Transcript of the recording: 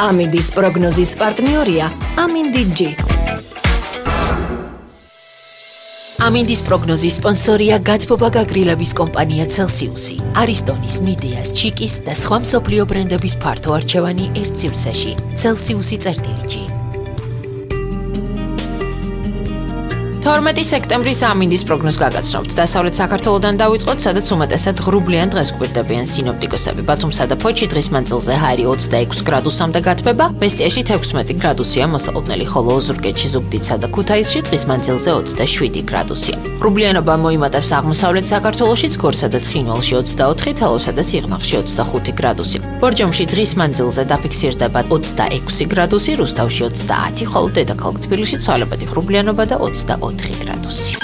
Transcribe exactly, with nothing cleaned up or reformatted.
ამინდის პროგნოზის პარტნიორია ამინდი-G. ამინდის პროგნოზის სპონსორია გათბობა გაგრილების კომპანია Celsius-ი, არისტონის, მიდეას, ჩიკის და სხვა მსოფლიო ბრენდების ფართო არჩევანი ერთ სივრცეში. Celsius-ი წერტილი-G. თორმეტი სექტემბრის ამინდის პროგნოზს გაგაცნობთ. დასავლეთ საქართველოდან დავიწყოთ, სადაც უმეტესად ღრუბლიან დღეს გვერდებიან სინოპტიკოსები. ბათუმსა და ფოთში დღის მანძილზე ჰაერი ოცდაექვსი გრადუსამდე გათბება, მესტიაში თექვსმეტი გრადუსია მოსალოდნელი, ხოლო ოზურგეთში, ზუგდიდსა და ქუთაისში დღის მანძილზე ოცდაშვიდი გრადუსია. ღრუბლიანობა მოიმატებს აღმოსავლეთ საქართველოშიც, გორსა და ცხინვალში ოცდაოთხი, თელავსა და სიღნაღში ოცდახუთი გრადუსი. ბორჯომში დღის მანძილზე დაფიქსირდება ოცდაექვსი გრადუსი, რუსთავში ოცდაათი, ხოლო დედაქალაქ თბილისში ცვალებადი ღრუბლიანობა და ოცდაოთხი გრადუსი.